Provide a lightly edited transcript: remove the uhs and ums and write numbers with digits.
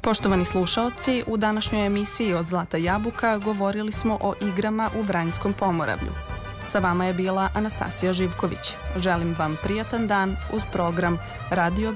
Poštovani slušaoci, u današnjoj emisiji Od Zlata jabuka govorili smo o igrama u Vranjskom Pomoravlju. Sa vama je bila Anastasija Živković. Želim vam prijatan dan uz program Radio